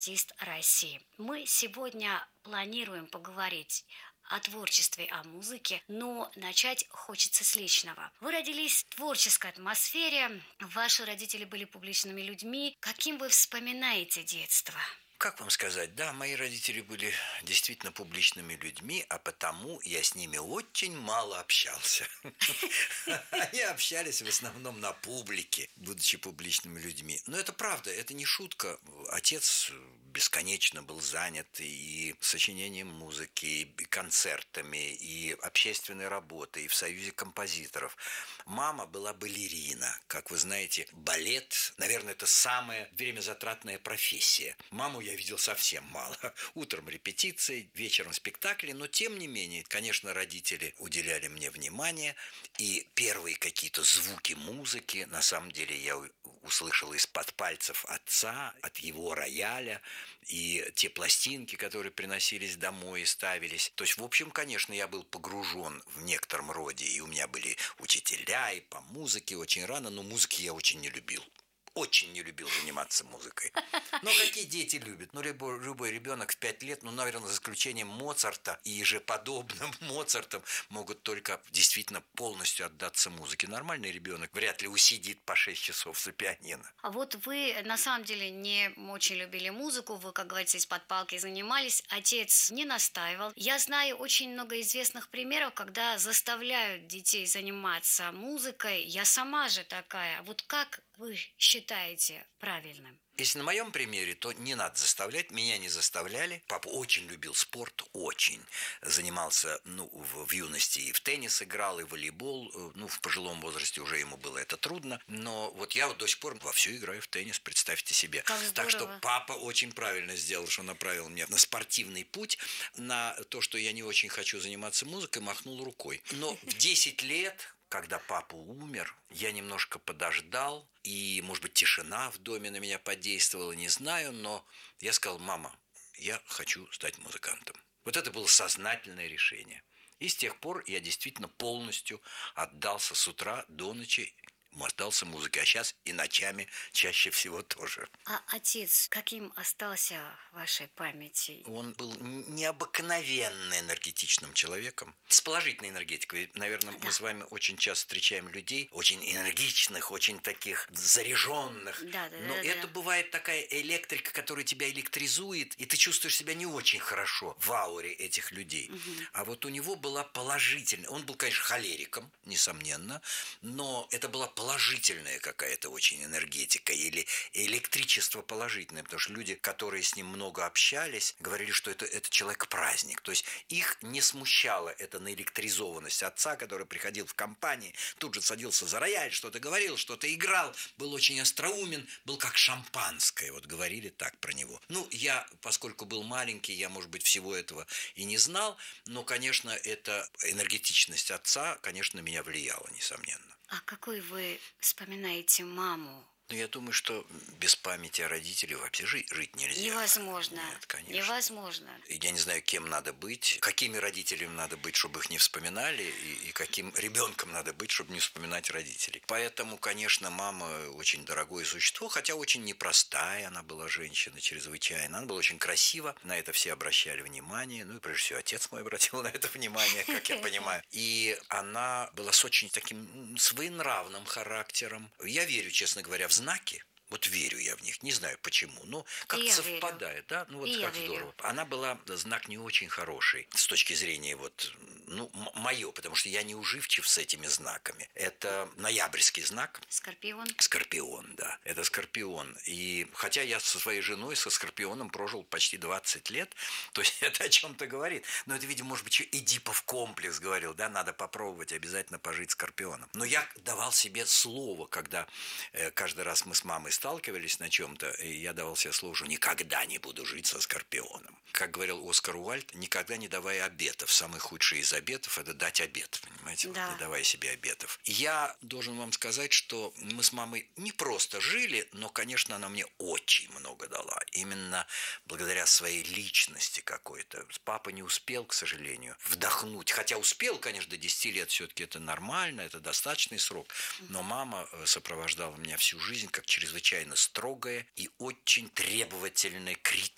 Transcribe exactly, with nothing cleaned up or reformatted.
артист России. Мы сегодня планируем поговорить о творчестве, о музыке, но начать хочется с личного. Вы родились в творческой атмосфере, ваши родители были публичными людьми. Каким вы вспоминаете детство? Как вам сказать, да, мои родители были действительно публичными людьми, а потому я с ними очень мало общался. Они общались в основном на публике, будучи публичными людьми. Но это правда, это не шутка. Отец бесконечно был занят и сочинением музыки, и концертами, и общественной работой, и в Союзе композиторов. Мама была балерина. Как вы знаете, балет, наверное, это самая времязатратная профессия. Маму я видел совсем мало. Утром репетиции, вечером спектакли, но тем не менее, конечно, родители уделяли мне внимание, и первые какие-то звуки музыки, на самом деле, я услышал из-под пальцев отца, от его рояля, и те пластинки, которые приносились домой и ставились. То есть, в общем, конечно, я был погружен в некотором роде, и у меня были учителя и по музыке очень рано, но музыки я очень не любил. Очень не любил заниматься музыкой. Но какие дети любят? Ну, любой, любой ребенок в пять лет, ну, наверное, за исключением Моцарта и же подобным Моцартам, могут только действительно полностью отдаться музыке. Нормальный ребенок вряд ли усидит по шесть часов за пианино. А вот вы на самом деле не очень любили музыку, вы, как говорится, из-под палки занимались, отец не настаивал. Я знаю очень много известных примеров, когда заставляют детей заниматься музыкой. Я сама же такая. Вот как вы считаете правильным? Если на моем примере, то не надо заставлять. Меня не заставляли. Папа очень любил спорт, очень. Занимался, ну, в, в юности и в теннис играл, и в волейбол. Ну, в пожилом возрасте уже ему было это трудно. Но вот я вот до сих пор вовсю играю в теннис, представьте себе. Как здорово. Так что папа очень правильно сделал, что направил меня на спортивный путь. На то, что я не очень хочу заниматься музыкой, махнул рукой. Но в десять лет... Когда папа умер, я немножко подождал, и, может быть, тишина в доме на меня подействовала, не знаю, но я сказал: мама, я хочу стать музыкантом. Вот это было сознательное решение. И с тех пор я действительно полностью отдался с утра до ночи, отдался музыке, а сейчас и ночами чаще всего тоже. А отец каким остался в вашей памяти? Он был необыкновенно энергетичным человеком, с положительной энергетикой. Наверное, Да. мы с вами очень часто встречаем людей, очень энергичных, очень таких заряженных. Да, да, Но да, это да. бывает такая электрика, которая тебя электризует, и ты чувствуешь себя не очень хорошо в ауре этих людей. Мгм. А вот у него была положительная. Он был, конечно, холериком, несомненно, но это была положительная какая-то очень энергетика или электричество положительное, потому что люди, которые с ним много общались, говорили, что это, это человек-праздник. То есть их не смущала эта наэлектризованность отца, который приходил в компании, тут же садился за рояль, что-то говорил, что-то играл, был очень остроумен, был как шампанское, вот говорили так про него. Ну, я, поскольку был маленький, я, может быть, всего этого и не знал, но, конечно, эта энергетичность отца, конечно, на меня влияла, несомненно. А какой вы вспоминаете маму? Ну, я думаю, что без памяти о родителях вообще жить, жить нельзя. Невозможно. Нет, конечно. Невозможно. Я не знаю, кем надо быть, какими родителями надо быть, чтобы их не вспоминали, и, и каким ребенком надо быть, чтобы не вспоминать родителей. Поэтому, конечно, мама очень дорогое существо, хотя очень непростая она была женщина, чрезвычайно. Она была очень красива, на это все обращали внимание. Ну и прежде всего отец мой обратил на это внимание, как я понимаю. И она была с очень таким своенравным характером. Я верю, честно говоря, в знаки. Вот верю я в них, не знаю почему, но как-то я совпадает, да? Ну вот И я как верю. здорово. Она была знак не очень хороший с точки зрения вот, ну, м- мое, потому что я не уживчив с этими знаками. Это ноябрьский знак. Скорпион. Скорпион, да. Это Скорпион. И хотя я со своей женой, со Скорпионом прожил почти двадцать лет, то есть это о чем-то говорит. Но это, видимо, может быть, еще Эдипов комплекс говорил, да, надо попробовать обязательно пожить Скорпионом. Но я давал себе слово, когда э, каждый раз мы с мамой сталкивались на чем-то, и я давал себе слово, что никогда не буду жить со Скорпионом. Как говорил Оскар Уальд, никогда не давай обетов. Самый худший из обетов – это дать обет, понимаете? Да. Вот не давай себе обетов. Я должен вам сказать, что мы с мамой не просто жили, но, конечно, она мне очень много дала. Именно благодаря своей личности какой-то. Папа не успел, к сожалению, вдохнуть. Хотя успел, конечно, до десяти лет все-таки это нормально, это достаточный срок. Но мама сопровождала меня всю жизнь как чрезвычайно строгая и очень требовательная, критическая